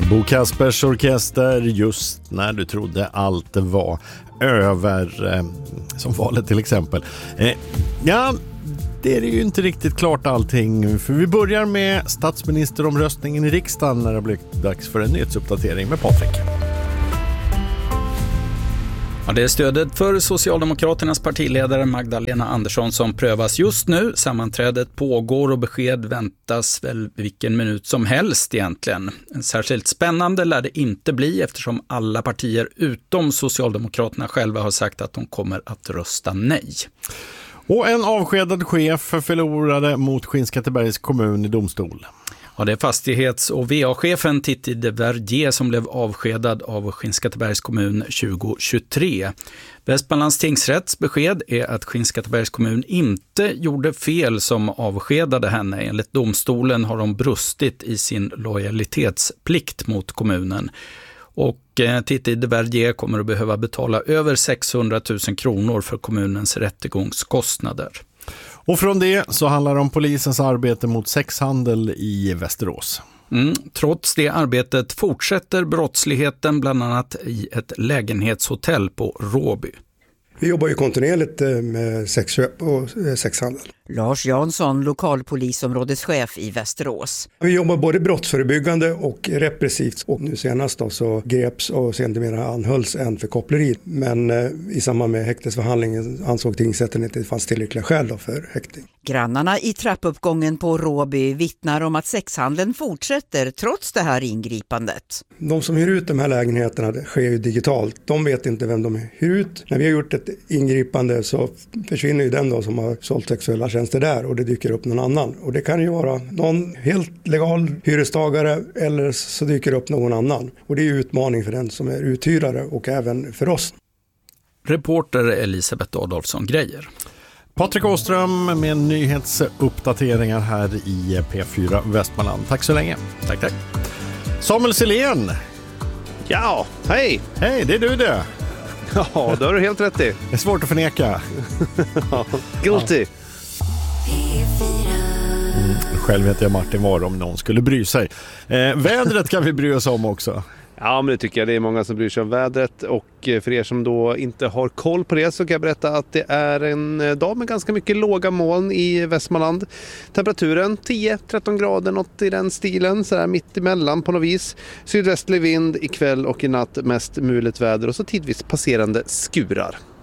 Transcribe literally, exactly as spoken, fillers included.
Bo Kaspers orkester just när du trodde allt var över, eh, som valet till exempel. Eh, ja, det är ju inte riktigt klart allting, för vi börjar med statsministeromröstningen i riksdagen när det blir dags för en nyhetsuppdatering med Patrik. Ja, det är stödet för Socialdemokraternas partiledare Magdalena Andersson som prövas just nu. Sammanträdet pågår och besked väntas väl vilken minut som helst egentligen. En särskilt spännande lär det inte bli eftersom alla partier utom Socialdemokraterna själva har sagt att de kommer att rösta nej. Och en avskedad chef förlorade mot Skinnskattebergs kommun i domstol. Ja, det är fastighets- och V A-chefen Titti de Verdier som blev avskedad av Skinnskattebergs kommun tjugo tjugotre. Västmanlands tingsrätts besked är att Skinnskattebergs kommun inte gjorde fel som avskedade henne. Enligt domstolen har de brustit i sin lojalitetsplikt mot kommunen. Och eh, Titti de Verdier kommer att behöva betala över sexhundratusen kronor för kommunens rättegångskostnader. Och från det så handlar det om polisens arbete mot sexhandel i Västerås. Mm, trots det arbetet fortsätter brottsligheten bland annat i ett lägenhetshotell på Råby. Vi jobbar ju kontinuerligt med sexköp och sexhandel. Lars Jansson, lokalpolisområdeschef i Västerås. Vi jobbar både brottsförebyggande och repressivt. Och nu senast då så greps och sedermera anhölls en för koppleri. Men eh, i samband med häktesförhandlingen ansåg tingsrätten inte det fanns tillräckliga skäl då för häktning. Grannarna i trappuppgången på Råby vittnar om att sexhandeln fortsätter trots det här ingripandet. De som hyr ut de här lägenheterna det sker ju digitalt. De vet inte vem de hyr ut. När vi har gjort ett ingripande så försvinner ju den då som har sålt sexuella tjänster där och det dyker upp någon annan. Och det kan ju vara någon helt legal hyrestagare eller så dyker det upp någon annan. Och det är ju utmaning för den som är uthyrare och även för oss. Reporter Elisabeth Adolfsson Grejer. Patrik Åström med nyhetsuppdateringar här i P fyra Västmanland. Tack så länge. Tack, tack. Samuel Silén. Ja, hej. Hej, det är du det. Ja, det har du helt rätt i. Det är svårt att förneka. Guilty. Mm, själv heter jag Martin Var om någon skulle bry sig. Eh, vädret kan vi bry oss om också. Ja, men det tycker jag. Det är många som bryr sig om vädret. Och för er som då inte har koll på det så kan jag berätta att det är en dag med ganska mycket låga moln i Västmanland. Temperaturen tio till tretton grader, något i den stilen. Så här mitt emellan på något vis. Sydvästlig vind ikväll och i natt mest muligt väder och så tidvis passerande skurar.